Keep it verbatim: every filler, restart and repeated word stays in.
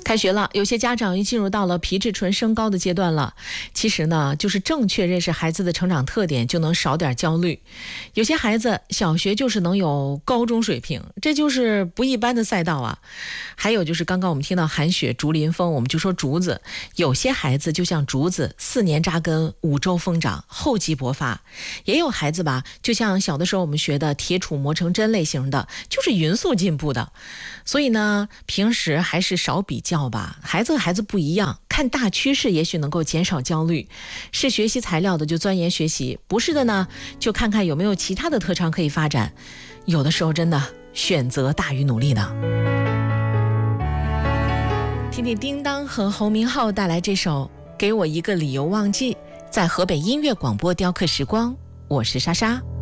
开学了，有些家长已进入到了皮质醇升高的阶段了。其实呢，就是正确认识孩子的成长特点，就能少点焦虑。有些孩子小学就是能有高中水平，这就是不一般的赛道啊。还有就是刚刚我们听到寒雪竹林风，我们就说竹子，有些孩子就像竹子，四年扎根，五周疯长，厚积薄发。也有孩子吧，就像小的时候我们学的铁杵磨成针类型的，就是匀速进步的。所以呢，平时还是少比较吧，孩子和孩子不一样，看大趋势也许能够减少焦虑。是学习材料的就钻研学习，不是的呢，就看看有没有其他的特长可以发展。有的时候真的选择大于努力呢。听听叮当和侯明昊带来这首《给我一个理由忘记》，在河北音乐广播雕刻时光，我是莎莎。